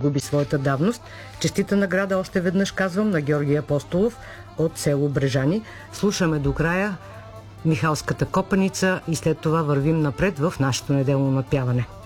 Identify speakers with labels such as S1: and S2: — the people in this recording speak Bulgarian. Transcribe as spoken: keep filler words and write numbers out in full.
S1: губи своята давност. Честита награда още веднъж казвам на Георги Апостолов от село Брежани. Слушаме до края Михалската копаница и след това вървим напред в нашето неделно надпяване.